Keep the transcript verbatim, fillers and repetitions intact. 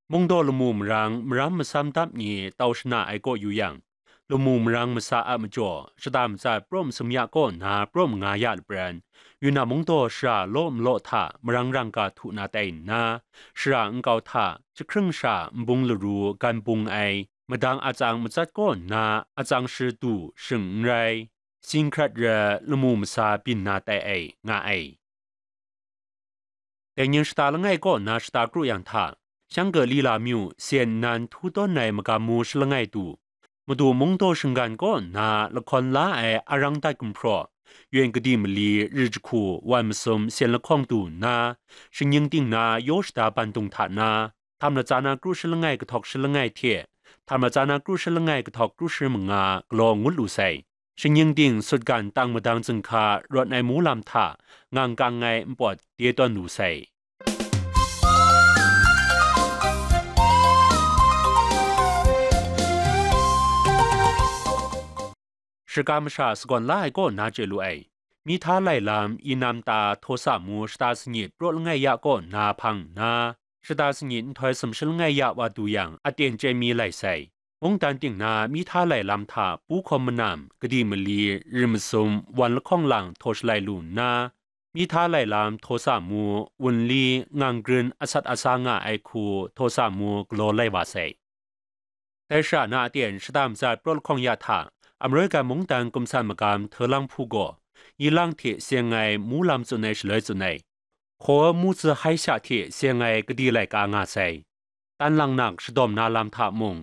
มงโดลมุมรังมรัมมซัมตับนี่เตาชนะไอโกอยู่ยังลมุมรังมซาอะมจ่อชะตามใจปรมสมยาก็นาปรมงายาดแบรนอยู่นามงโดชาโลมโลทามรังรังกาทุนาเตนนาชราอังเกาทาจะครึ่งชาบุงลรูกันบุงไอมาดังอาจารย์มจัดก็นาอาจารย์ชื่อตูสึงไรสิงครัดเรลมุมซาปินนาเตไองาไอแต่ยังสตาลงไงก็นาสตากรุยังทา香格里拉庙现南土多内么个木是了爱度，么多蒙多生干个那了看拉哎阿让大公 pro， 原个地么里日子苦万么松现了矿度那，是认定那有时大半动他那，他们在那故事了爱个托是了爱贴，他们在那故事了爱个托故事么啊个老我路塞。是认定สุดการตั้งมาดังจึงคารถในมูลำท่างางกังไงปวดเดียตอนลูไซ是干么啥是管来个拿着路哎，มีท่าไล่ลำอีนำตาโทสามูสตาสนิดโปรดไงยะก็นาพังนาสตาสนิดถอยสมชลไงยะว่าดูอย่างอเตียนเจมีไล่ใส่วงตันติงนามีท่าไล่ลำท่าปูคอมนามกดีมลีริมสมวันละข้องหลังโทชไลลูนามีท่าไล่ลำโทสามูวุนลีงางกรินอสัตอาสางาไอคูโทสามูกโลไลวาใส่แต่ชาหน้าเตียนสตามใจโปรดข้องยาทางอเมริกามงตังกุมสามกามเธอลังผู้ก่อยีลังเทเสียงไงมูลำจุนในเฉลยจุนในขอมูจะให้ชาเทเสียงไงก็ดีไหลกางาใส่ตันลังหนักสดอมนาลำถามง